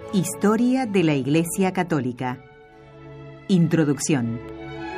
Historia de la Iglesia Católica. Introducción.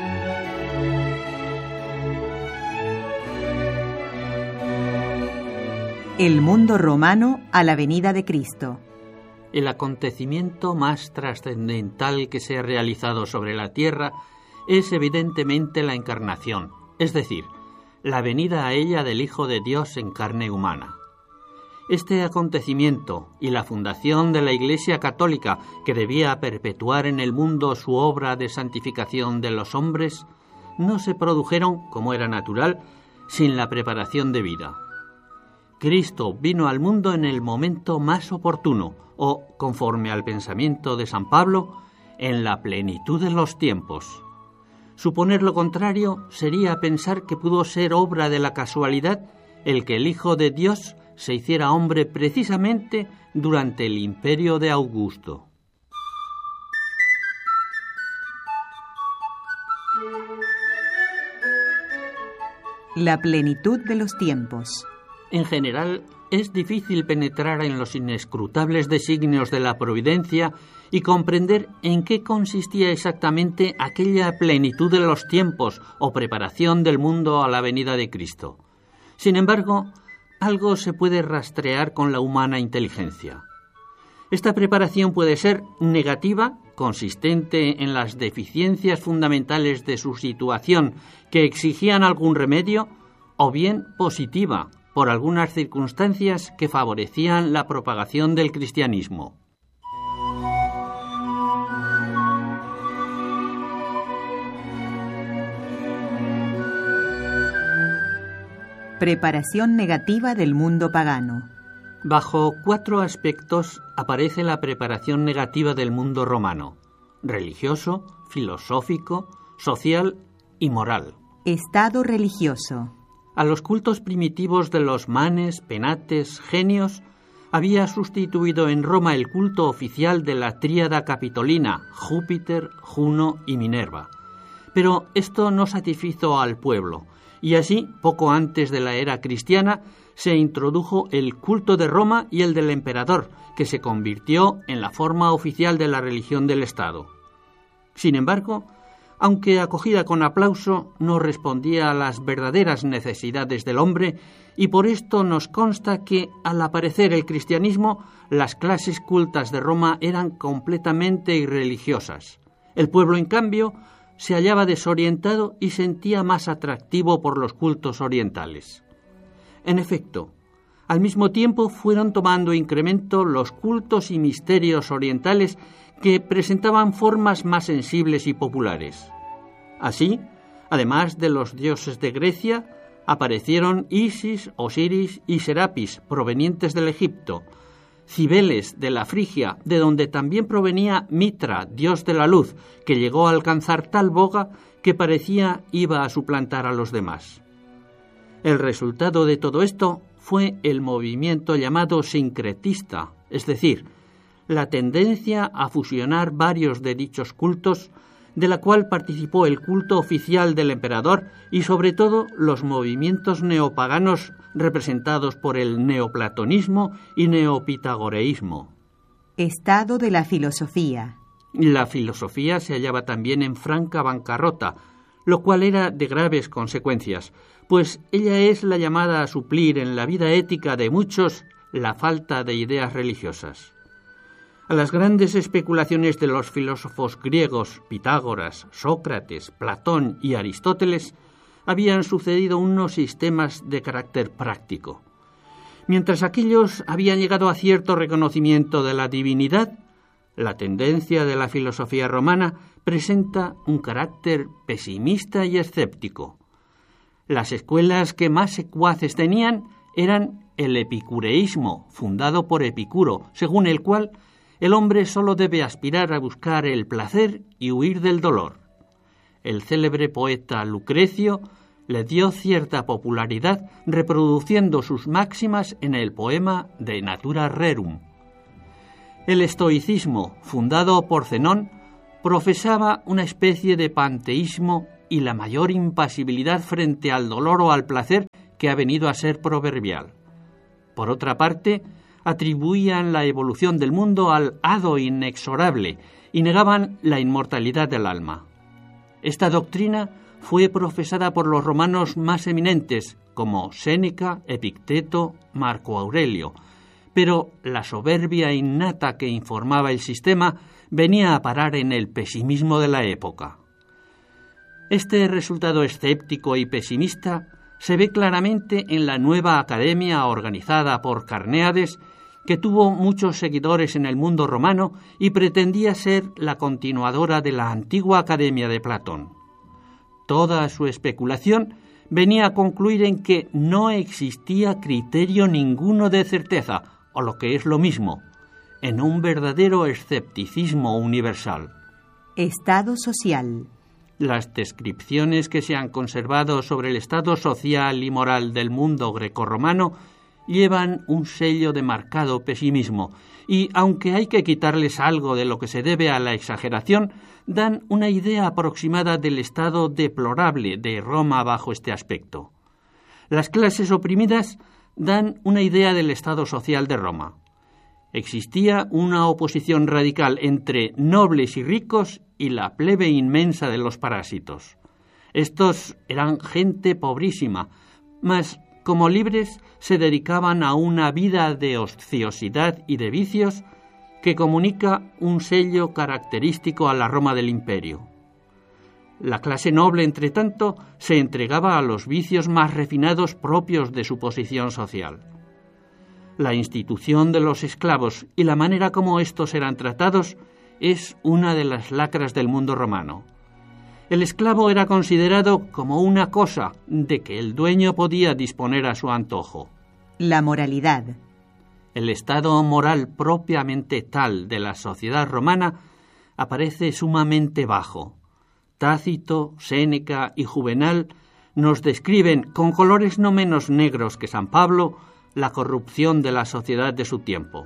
El mundo romano a la venida de Cristo. El acontecimiento más trascendental que se ha realizado sobre la tierra es evidentemente la encarnación, es decir, la venida a ella del Hijo de Dios en carne humana. Este acontecimiento y la fundación de la Iglesia Católica, que debía perpetuar en el mundo su obra de santificación de los hombres, no se produjeron, como era natural, sin la preparación debida. Cristo vino al mundo en el momento más oportuno, o, conforme al pensamiento de San Pablo, en la plenitud de los tiempos. Suponer lo contrario sería pensar que pudo ser obra de la casualidad el que el Hijo de Dios se hiciera hombre precisamente durante el imperio de Augusto. La plenitud de los tiempos. En general, es difícil penetrar en los inescrutables designios de la providencia y comprender en qué consistía exactamente aquella plenitud de los tiempos o preparación del mundo a la venida de Cristo. Sin embargo, algo se puede rastrear con la humana inteligencia. Esta preparación puede ser negativa, consistente en las deficiencias fundamentales de su situación que exigían algún remedio, o bien positiva, por algunas circunstancias que favorecían la propagación del cristianismo. Preparación negativa del mundo pagano. Bajo 4 aspectos aparece la preparación negativa del mundo romano: religioso, filosófico, social y moral. Estado religioso. A los cultos primitivos de los manes, penates, genios, había sustituido en Roma el culto oficial de la tríada capitolina, Júpiter, Juno y Minerva. Pero esto no satisfizo al pueblo, y así, poco antes de la era cristiana, se introdujo el culto de Roma y el del emperador, que se convirtió en la forma oficial de la religión del Estado. Sin embargo, aunque acogida con aplauso, no respondía a las verdaderas necesidades del hombre, y por esto nos consta que, al aparecer el cristianismo, las clases cultas de Roma eran completamente irreligiosas. El pueblo, en cambio, se hallaba desorientado y sentía más atractivo por los cultos orientales. En efecto, al mismo tiempo fueron tomando incremento los cultos y misterios orientales que presentaban formas más sensibles y populares. Así, además de los dioses de Grecia, aparecieron Isis, Osiris y Serapis, provenientes del Egipto, Cibeles de la Frigia, de donde también provenía Mitra, dios de la luz, que llegó a alcanzar tal boga que parecía iba a suplantar a los demás. El resultado de todo esto fue el movimiento llamado sincretista, es decir, la tendencia a fusionar varios de dichos cultos, de la cual participó el culto oficial del emperador y sobre todo los movimientos neopaganos representados por el neoplatonismo y neopitagoreísmo. Estado de la filosofía. La filosofía se hallaba también en franca bancarrota, lo cual era de graves consecuencias, pues ella es la llamada a suplir en la vida ética de muchos la falta de ideas religiosas. A las grandes especulaciones de los filósofos griegos, Pitágoras, Sócrates, Platón y Aristóteles, habían sucedido unos sistemas de carácter práctico. Mientras aquellos habían llegado a cierto reconocimiento de la divinidad, la tendencia de la filosofía romana presenta un carácter pesimista y escéptico. Las escuelas que más secuaces tenían eran el epicureísmo, fundado por Epicuro, según el cual el hombre solo debe aspirar a buscar el placer y huir del dolor. El célebre poeta Lucrecio le dio cierta popularidad reproduciendo sus máximas en el poema De Natura Rerum. El estoicismo, fundado por Zenón, profesaba una especie de panteísmo y la mayor impasibilidad frente al dolor o al placer que ha venido a ser proverbial. Por otra parte, atribuían la evolución del mundo al hado inexorable y negaban la inmortalidad del alma. Esta doctrina fue profesada por los romanos más eminentes, como Séneca, Epicteto, Marco Aurelio, pero la soberbia innata que informaba el sistema venía a parar en el pesimismo de la época. Este resultado escéptico y pesimista se ve claramente en la nueva academia organizada por Carnéades, que tuvo muchos seguidores en el mundo romano y pretendía ser la continuadora de la antigua academia de Platón. Toda su especulación venía a concluir en que no existía criterio ninguno de certeza, o lo que es lo mismo, en un verdadero escepticismo universal. Estado social. Las descripciones que se han conservado sobre el estado social y moral del mundo grecorromano llevan un sello de marcado pesimismo y, aunque hay que quitarles algo de lo que se debe a la exageración, dan una idea aproximada del estado deplorable de Roma bajo este aspecto. Las clases oprimidas dan una idea del estado social de Roma. Existía una oposición radical entre nobles y ricos y la plebe inmensa de los parásitos. Estos eran gente pobrísima, mas como libres se dedicaban a una vida de ociosidad y de vicios que comunica un sello característico a la Roma del Imperio. La clase noble, entre tanto, se entregaba a los vicios más refinados propios de su posición social. La institución de los esclavos y la manera como estos eran tratados es una de las lacras del mundo romano. El esclavo era considerado como una cosa de que el dueño podía disponer a su antojo. La moralidad. El estado moral propiamente tal de la sociedad romana aparece sumamente bajo. Tácito, Séneca y Juvenal nos describen con colores no menos negros que San Pablo la corrupción de la sociedad de su tiempo.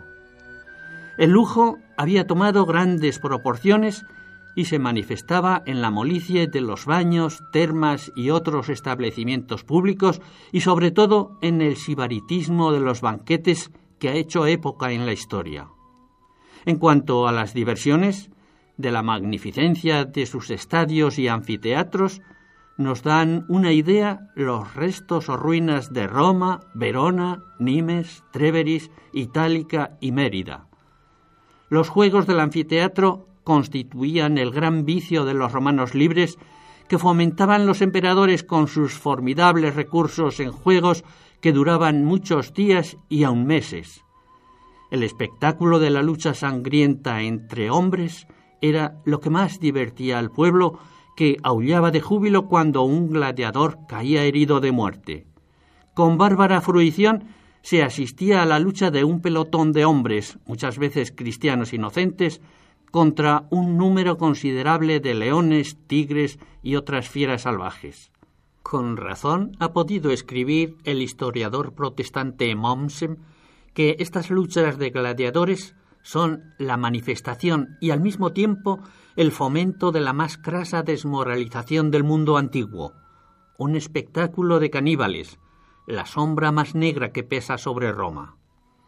El lujo había tomado grandes proporciones y se manifestaba en la molicie de los baños, termas y otros establecimientos públicos y sobre todo en el sibaritismo de los banquetes que ha hecho época en la historia. En cuanto a las diversiones, de la magnificencia de sus estadios y anfiteatros, nos dan una idea los restos o ruinas de Roma, Verona, Nimes, Tréveris, Itálica y Mérida. Los juegos del anfiteatro constituían el gran vicio de los romanos libres que fomentaban los emperadores con sus formidables recursos en juegos que duraban muchos días y aun meses. El espectáculo de la lucha sangrienta entre hombres era lo que más divertía al pueblo, que aullaba de júbilo cuando un gladiador caía herido de muerte. Con bárbara fruición se asistía a la lucha de un pelotón de hombres, muchas veces cristianos inocentes, contra un número considerable de leones, tigres y otras fieras salvajes. Con razón ha podido escribir el historiador protestante Mommsen que estas luchas de gladiadores son la manifestación y al mismo tiempo el fomento de la más crasa desmoralización del mundo antiguo, un espectáculo de caníbales, la sombra más negra que pesa sobre Roma.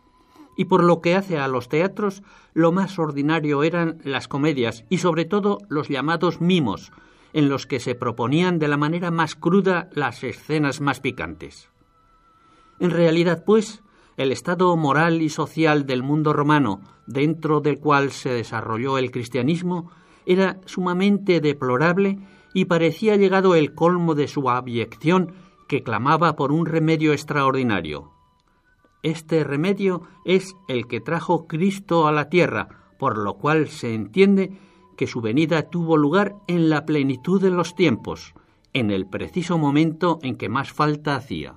Y por lo que hace a los teatros, lo más ordinario eran las comedias y sobre todo los llamados mimos, en los que se proponían de la manera más cruda las escenas más picantes. En realidad, pues, el estado moral y social del mundo romano, dentro del cual se desarrolló el cristianismo, era sumamente deplorable y parecía llegado el colmo de su abyección, que clamaba por un remedio extraordinario. Este remedio es el que trajo Cristo a la tierra, por lo cual se entiende que su venida tuvo lugar en la plenitud de los tiempos, en el preciso momento en que más falta hacía.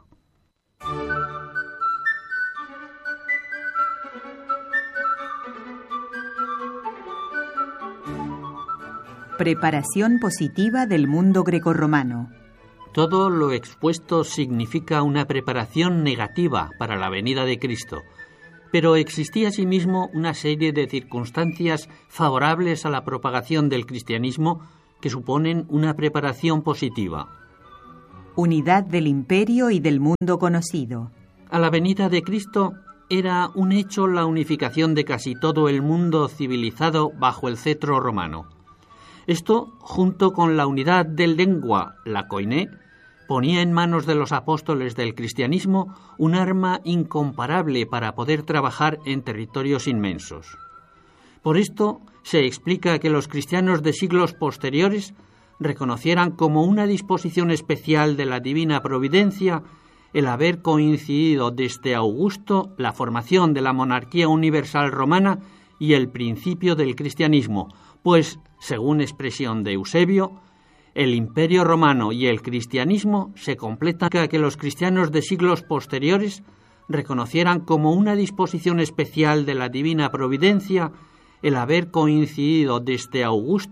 Preparación positiva del mundo grecorromano. Todo lo expuesto significa una preparación negativa para la venida de Cristo, pero existía asimismo una serie de circunstancias favorables a la propagación del cristianismo que suponen una preparación positiva. Unidad del imperio y del mundo conocido. A la venida de Cristo, era un hecho la unificación de casi todo el mundo civilizado bajo el cetro romano. Esto, junto con la unidad de lengua, la koiné, ponía en manos de los apóstoles del cristianismo un arma incomparable para poder trabajar en territorios inmensos. Por esto se explica que los cristianos de siglos posteriores reconocieran como una disposición especial de la divina providencia el haber coincidido desde Augusto la formación de la monarquía universal romana y el principio del cristianismo, pues, según expresión de Eusebio, el imperio romano y el cristianismo se completan, que los cristianos de siglos posteriores reconocieran como una disposición especial de la divina providencia el haber coincidido desde Augusto